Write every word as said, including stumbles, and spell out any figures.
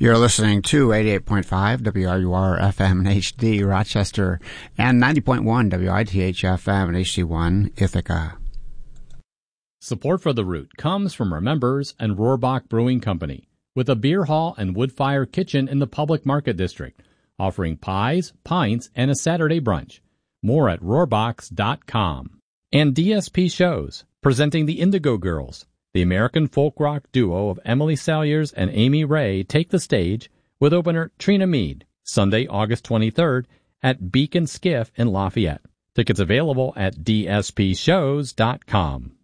You're listening to eighty-eight point five W R U R F M and H D Rochester and ninety point one W I T H F M and H D one Ithaca. Support for The Root comes from our members and Rohrbach Brewing Company, with a beer hall and wood-fire kitchen in the Public Market District, offering pies, pints, and a Saturday brunch. More at rohrbachs dot com. And D S P Shows, presenting the Indigo Girls. The American folk rock duo of Emily Salyers and Amy Ray take the stage with opener Trina Mead, Sunday, August twenty-third at Beacon Skiff in Lafayette. Tickets available at D S P shows dot com.